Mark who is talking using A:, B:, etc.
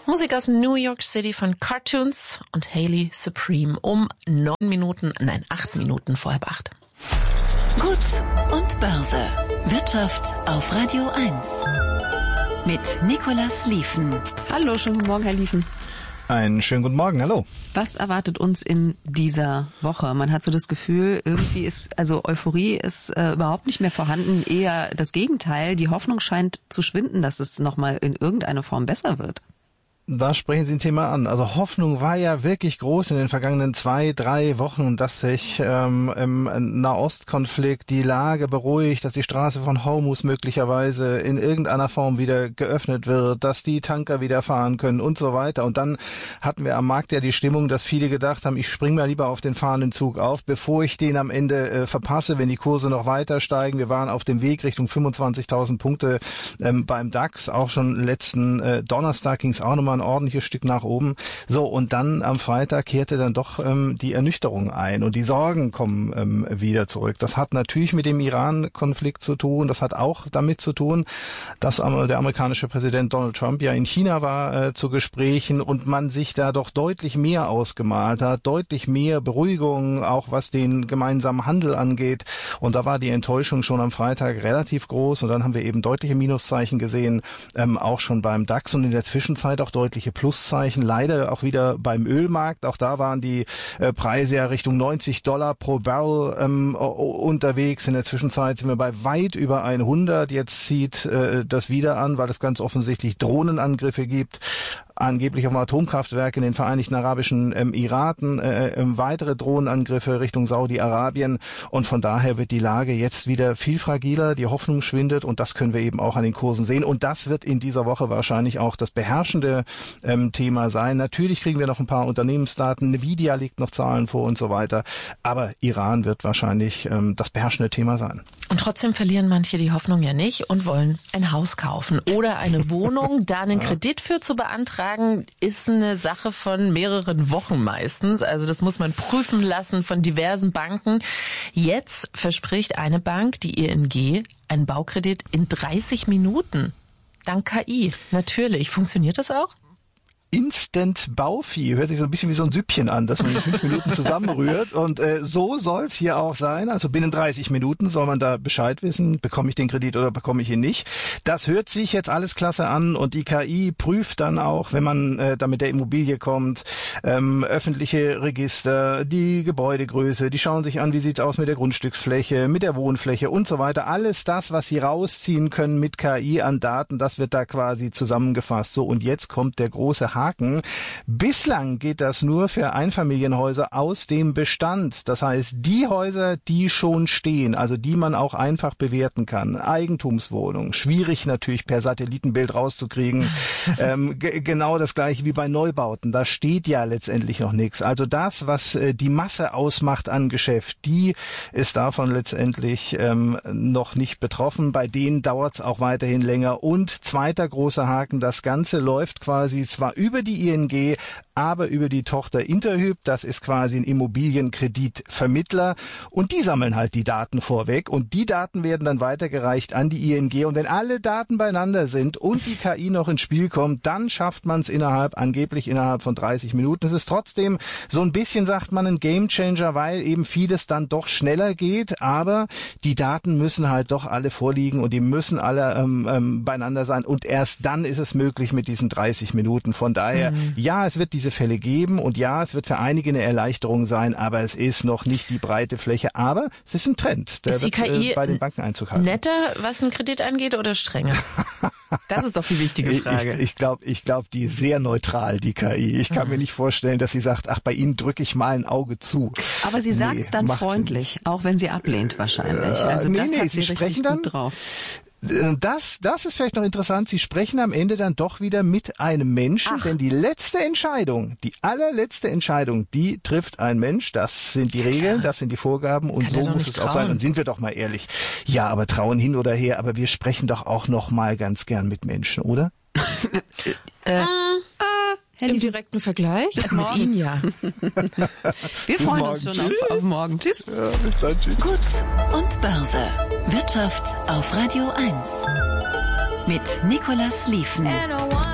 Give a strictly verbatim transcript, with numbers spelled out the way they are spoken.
A: Musik aus New York City von Cartoons und Hailey Supreme um neun Minuten, nein, acht Minuten vor halb acht.
B: Gut und Börse. Wirtschaft auf Radio eins. Mit Nicolas Lieven.
C: Hallo, schönen guten Morgen, Herr Lieven.
D: Einen schönen guten Morgen, hallo.
C: Was erwartet uns in dieser Woche? Man hat so das Gefühl, irgendwie ist, also Euphorie ist äh, überhaupt nicht mehr vorhanden, eher das Gegenteil. Die Hoffnung scheint zu schwinden, dass es nochmal in irgendeiner Form besser wird.
D: Da sprechen Sie ein Thema an. Also Hoffnung war ja wirklich groß in den vergangenen zwei, drei Wochen, dass sich ähm, im Nahostkonflikt die Lage beruhigt, dass die Straße von Hormuz möglicherweise in irgendeiner Form wieder geöffnet wird, dass die Tanker wieder fahren können und so weiter. Und dann hatten wir am Markt ja die Stimmung, dass viele gedacht haben, ich springe mal lieber auf den fahrenden Zug auf, bevor ich den am Ende äh, verpasse, wenn die Kurse noch weiter steigen. Wir waren auf dem Weg Richtung fünfundzwanzigtausend Punkte ähm, beim DAX. Auch schon letzten äh, Donnerstag ging es auch nochmal ein ordentliches Stück nach oben. So, und dann am Freitag kehrte dann doch ähm, die Ernüchterung ein und die Sorgen kommen ähm, wieder zurück. Das hat natürlich mit dem Iran-Konflikt zu tun. Das hat auch damit zu tun, dass ähm, der amerikanische Präsident Donald Trump ja in China war äh, zu Gesprächen und man sich da doch deutlich mehr ausgemalt hat, deutlich mehr Beruhigung, auch was den gemeinsamen Handel angeht. Und da war die Enttäuschung schon am Freitag relativ groß und dann haben wir eben deutliche Minuszeichen gesehen, ähm, auch schon beim DAX und in der Zwischenzeit auch deutliche Pluszeichen, leider auch wieder beim Ölmarkt. Auch da waren die äh, Preise ja Richtung neunzig Dollar pro Barrel ähm, unterwegs. In der Zwischenzeit sind wir bei weit über hundert. Jetzt zieht äh, das wieder an, weil es ganz offensichtlich Drohnenangriffe gibt. Angeblich auf Atomkraftwerke in den Vereinigten Arabischen Emiraten, äh, äh, weitere Drohnenangriffe Richtung Saudi-Arabien und von daher wird die Lage jetzt wieder viel fragiler, die Hoffnung schwindet und das können wir eben auch an den Kursen sehen und das wird in dieser Woche wahrscheinlich auch das beherrschende ähm, Thema sein. Natürlich kriegen wir noch ein paar Unternehmensdaten, Nvidia legt noch Zahlen vor und so weiter, aber Iran wird wahrscheinlich ähm, das beherrschende Thema sein.
A: Und trotzdem verlieren manche die Hoffnung ja nicht und wollen ein Haus kaufen oder eine Wohnung, da einen Kredit für zu beantragen, ist eine Sache von mehreren Wochen meistens. Also das muss man prüfen lassen von diversen Banken. Jetzt verspricht eine Bank, die I N G, einen Baukredit in dreißig Minuten. Dank K I. Natürlich. Funktioniert das auch?
D: Instant Bauvieh hört sich so ein bisschen wie so ein Süppchen an, das man in fünf Minuten zusammenrührt und äh, so soll es hier auch sein, also binnen dreißig Minuten soll man da Bescheid wissen, bekomme ich den Kredit oder bekomme ich ihn nicht. Das hört sich jetzt alles klasse an und die K I prüft dann auch, wenn man äh, da mit der Immobilie kommt, ähm, öffentliche Register, die Gebäudegröße, die schauen sich an, wie sieht's aus mit der Grundstücksfläche, mit der Wohnfläche und so weiter. Alles das, was sie rausziehen können mit K I an Daten, das wird da quasi zusammengefasst. So, und jetzt kommt der große Haken. Bislang geht das nur für Einfamilienhäuser aus dem Bestand. Das heißt, die Häuser, die schon stehen, also die man auch einfach bewerten kann. Eigentumswohnungen. Schwierig natürlich per Satellitenbild rauszukriegen. ähm, g- genau das gleiche wie bei Neubauten. Da steht ja letztendlich noch nichts. Also das, was äh, die Masse ausmacht an Geschäft, die ist davon letztendlich ähm, noch nicht betroffen. Bei denen dauert es auch weiterhin länger. Und zweiter großer Haken, das Ganze läuft quasi zwar über die I N G, aber über die Tochter Interhyp, das ist quasi ein Immobilienkreditvermittler und die sammeln halt die Daten vorweg und die Daten werden dann weitergereicht an die I N G und wenn alle Daten beieinander sind und die K I noch ins Spiel kommt, dann schafft man es innerhalb, angeblich innerhalb von dreißig Minuten. Es ist trotzdem so ein bisschen, sagt man, ein Gamechanger, weil eben vieles dann doch schneller geht, aber die Daten müssen halt doch alle vorliegen und die müssen alle ähm, ähm, beieinander sein und erst dann ist es möglich mit diesen dreißig Minuten. Von daher, mhm. ja, es wird diese Fälle geben und ja, es wird für einige eine Erleichterung sein, aber es ist noch nicht die breite Fläche. Aber es ist ein Trend, der
A: ist die
D: wird
A: K I
D: äh, bei den Banken Einzug halten.
A: Netter, was einen Kredit angeht, oder strenger? Das ist doch die wichtige Frage.
D: Ich, ich glaube, ich glaub, die ist sehr neutral, die K I. Ich kann mir nicht vorstellen, dass sie sagt, ach, bei Ihnen drücke ich mal ein Auge zu.
C: Aber sie sagt es nee, dann freundlich, auch wenn sie ablehnt wahrscheinlich. Also
D: nee,
C: das
D: nee,
C: hat sie, sie richtig
D: dann,
C: gut drauf.
D: Das, das ist vielleicht noch interessant. Sie sprechen am Ende dann doch wieder mit einem Menschen, Ach. denn die letzte Entscheidung, die allerletzte Entscheidung, die trifft ein Mensch. Das sind die Regeln, das sind die Vorgaben und so muss es trauen. auch sein. Und sind wir doch mal ehrlich. Ja, aber trauen hin oder her, aber wir sprechen doch auch noch mal ganz gern mit Menschen, oder?
A: äh, äh, Im direkten Vergleich?
C: Bis
A: mit Ihnen, ja.
C: Wir freuen uns schon auf, auf morgen. Tschüss.
D: Ja, bis dann, tschüss.
B: Gut und Börse. Wirtschaft auf Radio eins. Mit Nicolas Lieven.